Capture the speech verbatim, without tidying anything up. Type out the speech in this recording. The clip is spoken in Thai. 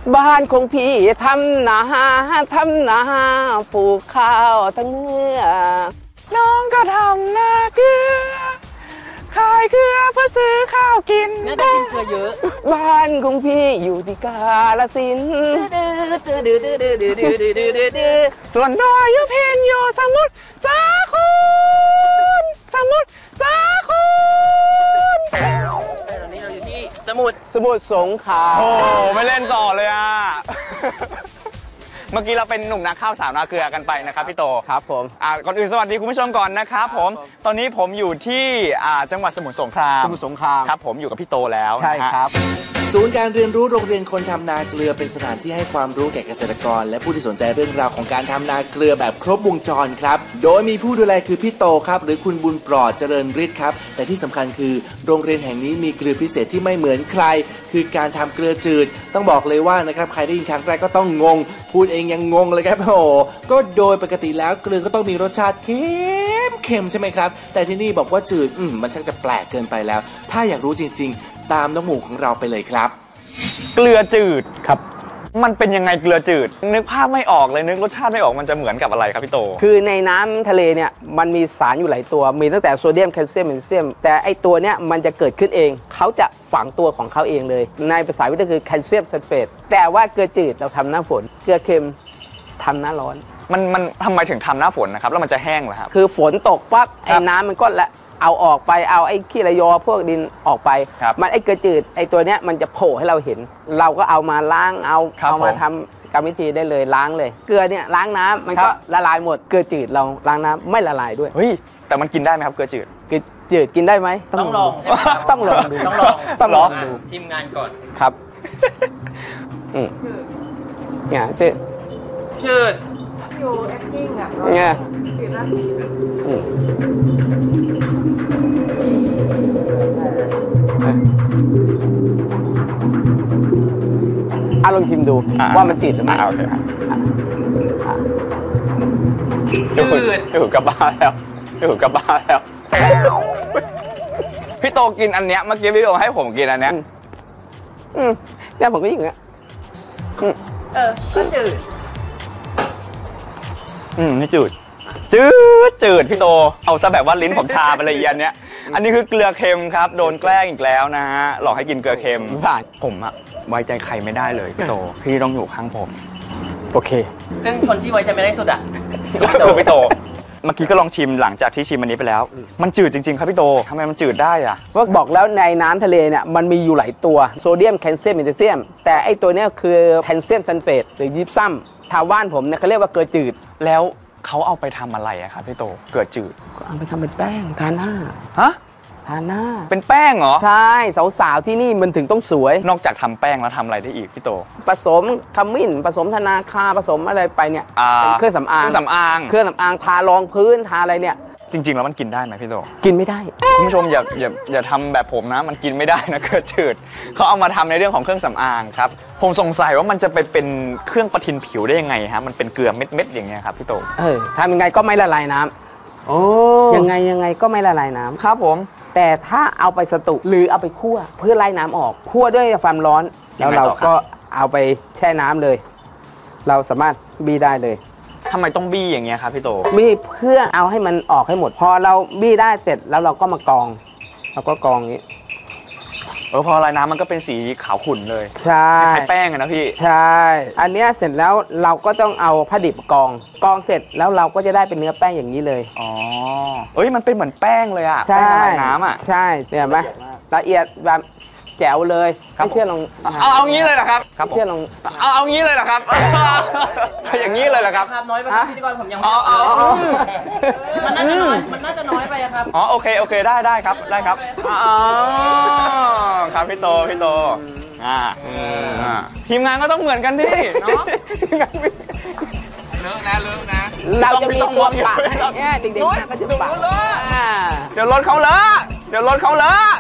บ้านของพี่ทำนาทำนาปลูกข้าวทั้งเมื่อน้องก็ทำนาเกลือขายเกลือเพื่อซื้อข้าวกินน่าจะกินเกลือเยอะบ้านของพี่อยู่ที่กาฬสินธุ์ส่วนดอยอยู่เพนอยู่สมุทรสาครสมุทรสาครตอนนี้เราอยู่ที่สมุทรสมุทรสงครามโอ้ไม่เล่นต่อเลยอ่ะเมื่อกี้เราเป็นหนุ่มนาข้าวสาวนาเกลือกันไปนะครับพี่โตครับผมอ่าก่อนอื่นสวัสดีคุณผู้ชมก่อนนะครับผมตอนนี้ผมอยู่ที่อ่าจังหวัดสมุทรสงครามสมุทรสงครามครับผมอยู่กับพี่โตแล้วใช่ครับศูนย์การเรียนรู้โรงเรียนคนทำนาเกลือเป็นสถานที่ให้ความรู้แก่เกษตรกรและผู้ที่สนใจเรื่องราวของการทำนาเกลือแบบครบวงจรครับโดยมีผู้ดูแลคือพี่โตครับหรือคุณบุญปลอดเจริญฤทธิ์ครับแต่ที่สำคัญคือโรงเรียนแห่งนี้มีเกลือพิเศษที่ไม่เหมือนใครคือการทำเกลือจืดต้องบอกเลยว่านะครับใครได้ยินครั้งแรกก็ต้องงงพูดเองยังงงเลยครับโอ้ก็โดยปกติแล้วเกลือก็ต้องมีรสชาติเค็มเค็มใช่ไหมครับแต่ที่นี่บอกว่าจืดอืมมันช่างจะแปลกเกินไปแล้วถ้าอยากรู้จริงๆตามน้องหมูของเราไปเลยครับเกลือจืดครับมันเป็นยังไงเกลือจืดนึกภาพไม่ออกเลยนึกรสชาติไม่ออกมันจะเหมือนกับอะไรครับพี่โตคือในน้ำทะเลเนี่ยมันมีสารอยู่หลายตัวมีตั้งแต่โซเดียมแคลเซียมแมกนีเซียมแต่ไอตัวเนี้ยมันจะเกิดขึ้นเองเขาจะฝังตัวของเขาเองเลยในภาษาวิทยาคือแคลเซียมซัลเฟตแต่ว่าเกลือจืดเราทำหน้าฝนเกลือเค็มทำหน้าร้อนมันมันทำไมถึงทำหน้าฝนนะครับแล้วมันจะแห้งเหรอครับคือฝนตกปั๊บไอ้น้ำมันก็ละเอาออกไปเอาไอ้ขี้ระยอพวกดินออกไปมันไอ้เกลือจืดไอ้ตัวเนี้ยมันจะโผล่ให้เราเห็นเราก็เอามาล้างเอาเอามาทำกรรมวิธีได้เลยล้างเลยเกลือเนี่ยล้างน้ำมันก็ละลายหมดเกลือจืดเราล้างน้ำไม่ละลายด้วยเฮ้ยแต่มันกินได้ไหมครับเกลือจืดเกลือจืดกินได้ไหมต้องลองต้องลองดูต้องลองต้องลองดูทีมงานก่อนครับอืมเนี่ยจืดจืดอยู่แอคติ้งอ่ะเนี่ยติดแล้วอืมอาลองชิมดูว่ามันจืดหรือไม่โอเคครับจืดจืดกลับบ้านแล้วจืดกลับบ้านแล้วพี่โตกินอันเนี้ยเมื่อกี้พี่โตให้ผมกินอันเนี้ยอืมแต่ผมก็อย่างเงี้ยเออก็จืดอืมนี่จืดจืดจืดพี่โตเอาซะแบบว่าลิ้นผมชาไปเลยอันเนี้ยอันนี้คือเกลือเค็มครับโดนแกล้งอีกแล้วนะฮะหลอกให้กินเกลือเค็มผมอะไว้ใจใครไม่ได้เลยพี่โตพี่ต้องอยู่ข้างผมโอเคซึ่งคนที่ไว้ใจไม่ได้สุดอะคือพี่โตเมื่อกี้ก็ลองชิมหลังจากที่ชิมอันนี้ไปแล้วมันจืดจริงๆครับพี่โตทำไมมันจืดได้อะว่าบอกแล้วในน้ำทะเลเนี่ยมันมีอยู่หลายตัวโซเดียมแคลเซียมแมกนีเซียมแต่ไอตัวเนี้ยคือแคลเซียมซัลเฟตหรือยิปซัมชาวบ้านผมเนี่ยเขาเรียกว่าเกลือจืดแล้วเขาเอาไปทำอะไรอะครับพี่โตเกลือจืดเอาไปทำเป็นแป้งทาหน้าฮะทาหน้าเป็นแป้งเหรอใช่สาวๆที่นี่มันถึงต้องสวยนอกจากทำแป้งแล้วทำอะไรได้อีกพี่โตผสมขมิ้นผสมธนาคาผสมอะไรไปเนี่ยเป็นเครื่องสำอางเครื่องสำอางเครื่องสำอางทารองพื้นทาอะไรเนี่ยจริงๆแล้วมันกินได้ไหมพี่โตกินไม่ได้คุณผู้ชมอย่าอย่าอย่าทำแบบผมนะมันกินไม่ได้นะเกลือจืดเขาเอามาทำในเรื่องของเครื่องสำอางครับผมสงสัยว่ามันจะไปเป็นเครื่องประทินผิวได้ยังไงฮะมันเป็นเกลือเม็ดๆอย่างเงี้ยครับพี่โตเออทำยังไงก็ไม่ละลายน้ำโอ้ยังไงยังไงก็ไม่ละลายน้ำครับผมแต่ถ้าเอาไปสตุหรือเอาไปคั่วเพื่อไล่น้ำออกคั่วด้วยความร้อนแล้วเราก็เอาไปแช่น้ำเลยเราสามารถบี้ได้เลยทำไมต้องบี้อย่างเงี้ยครับพี่โตบี้เพื่อเอาให้มันออกให้หมดพอเราบี้ได้เสร็จแล้วเราก็มากรองเราก็กรองอย่างนี้เออพอลายน้ำมันก็เป็นสีขาวขุ่นเลยใช่คล้ายแป้งอะนะพี่ใช่อันนี้เสร็จแล้วเราก็ต้องเอาผ้าดิบกรองกรองเสร็จแล้วเราก็จะได้เป็นเนื้อแป้งอย่างนี้เลยอ๋อเอ้ยมันเป็นเหมือนแป้งเลยอะแป้งลายน้ำอะใช่เนี่ยไหมละเอียดแบบแจ๋วเลยไม่เชื่อลองเอาเอางี้เลยเหรอครับไม่เชื่อลองเอาเอางี้เลยเหรอครับอย่างนี้เลยเหรอครับน้อยไปพิธีกรผมยังไม่มันน่าจะน้อยมันน่าจะน้อยไปครับอ๋อโอเคโอเคได้ได้ครับได้ครับอ๋อครับพี่โตพี่โตอ่าทีมงานก็ต้องเหมือนกันดิเนาะเลิกนะเลิกนะเราจะมีตัวปะเนี่ยเด็กๆก็จะปะเดี๋ยวรถเขาเลอะเดี๋ยวรถเขาเลอะ